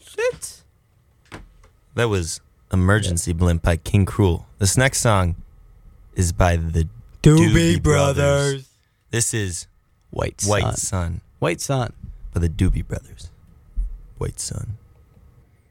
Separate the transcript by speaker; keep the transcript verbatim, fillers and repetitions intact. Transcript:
Speaker 1: Shit.
Speaker 2: That was Emergency Blimp by King Cruel. This next song is by the
Speaker 1: Doobie,
Speaker 2: Doobie Brothers.
Speaker 1: Brothers.
Speaker 2: This is
Speaker 1: White
Speaker 2: White
Speaker 1: Sun.
Speaker 2: Sun
Speaker 1: White Sun.
Speaker 2: by the Doobie Brothers. White Sun.